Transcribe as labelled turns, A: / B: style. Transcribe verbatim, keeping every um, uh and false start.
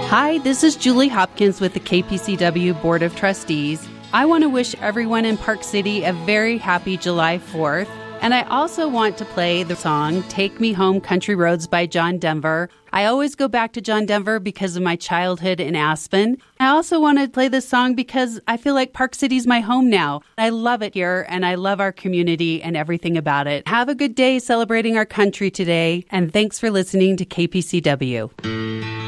A: Hi, this is Julie Hopkins with the K P C W Board of Trustees. I want to wish everyone in Park City a very happy July fourth. And I also want to play the song Take Me Home Country Roads by John Denver. I always go back to John Denver because of my childhood in Aspen. I also want to play this song because I feel like Park City's my home now. I love it here, and I love our community and everything about it. Have a good day celebrating our country today, and thanks for listening to K P C W.